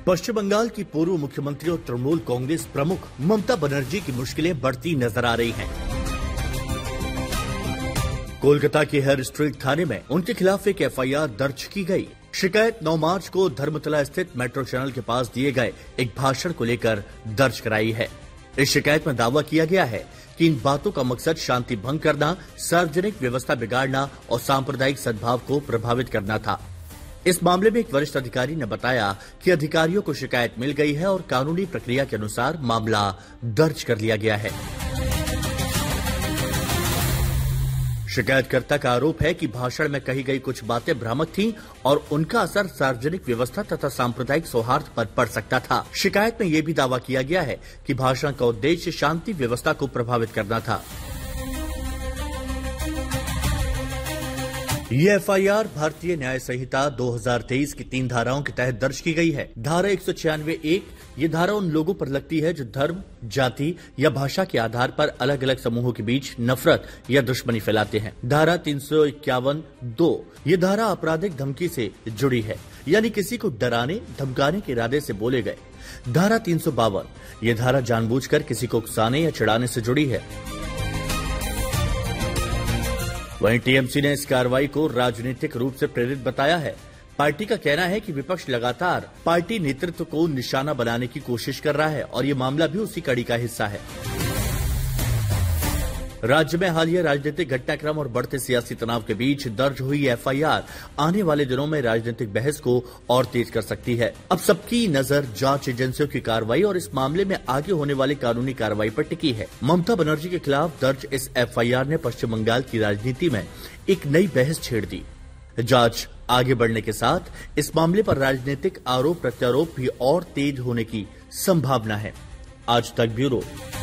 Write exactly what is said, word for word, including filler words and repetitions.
पश्चिम बंगाल की पूर्व मुख्यमंत्री और तृणमूल कांग्रेस प्रमुख ममता बनर्जी की मुश्किलें बढ़ती नजर आ रही हैं। कोलकाता के हर स्ट्रीट थाने में उनके खिलाफ एक एफ आई आर दर्ज की गई। शिकायत नौ मार्च को धर्मतला स्थित मेट्रो चैनल के पास दिए गए एक भाषण को लेकर दर्ज कराई है। इस शिकायत में दावा किया गया है कि इन बातों का मकसद शांति भंग करना, सार्वजनिक व्यवस्था बिगाड़ना और सांप्रदायिक सद्भाव को प्रभावित करना था। इस मामले में एक वरिष्ठ अधिकारी ने बताया कि अधिकारियों को शिकायत मिल गई है और कानूनी प्रक्रिया के अनुसार मामला दर्ज कर लिया गया है। शिकायतकर्ता का आरोप है कि भाषण में कही गई कुछ बातें भ्रामक थीं और उनका असर सार्वजनिक व्यवस्था तथा सांप्रदायिक सौहार्द पर पड़ सकता था। शिकायत में यह भी दावा किया गया है कि भाषण का उद्देश्य शांति व्यवस्था को प्रभावित करना था। ये एफ आई आर भारतीय न्याय संहिता दो हज़ार तेईस की तीन धाराओं के तहत दर्ज की गई है। धारा एक सौ छियानवे एक ये धारा उन लोगों पर लगती है जो धर्म, जाति या भाषा के आधार पर अलग अलग समूहों के बीच नफरत या दुश्मनी फैलाते हैं। धारा तीन सौ इक्यावन दो ये धारा आपराधिक धमकी से जुड़ी है, यानी किसी को डराने धमकाने के इरादे से बोले गए। धारा तीन सौ बावन ये धारा जानबूझकर किसी को उकसाने या चिढ़ाने से जुड़ी है। वहीं टी एम सी ने इस कार्रवाई को राजनीतिक रूप से प्रेरित बताया है। पार्टी का कहना है कि विपक्ष लगातार पार्टी नेतृत्व को निशाना बनाने की कोशिश कर रहा है और ये मामला भी उसी कड़ी का हिस्सा है। राज्य में हालिया राजनीतिक घटनाक्रम और बढ़ते सियासी तनाव के बीच दर्ज हुई एफ आई आर आने वाले दिनों में राजनीतिक बहस को और तेज कर सकती है। अब सबकी नजर जांच एजेंसियों की कार्रवाई और इस मामले में आगे होने वाली कानूनी कार्रवाई पर टिकी है। ममता बनर्जी के खिलाफ दर्ज इस एफ आई आर ने पश्चिम बंगाल की राजनीति में एक नई बहस छेड़ दी। जांच आगे बढ़ने के साथ इस मामले पर राजनीतिक आरोप प्रत्यारोप भी और तेज होने की संभावना है। आज तक ब्यूरो।